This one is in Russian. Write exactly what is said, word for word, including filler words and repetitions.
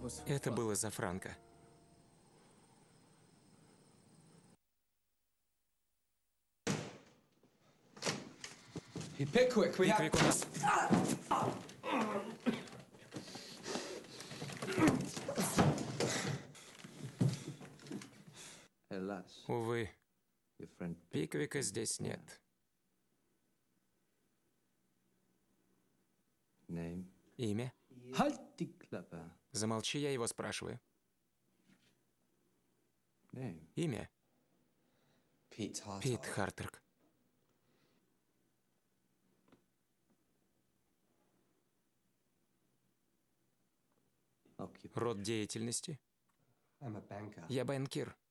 Это было за Франко. Пиквик, Пиквик у нас. Увы, Пиквика здесь нет. Имя? Замолчи, я его спрашиваю. Имя? Пит Хартрек. Род деятельности? Я банкир.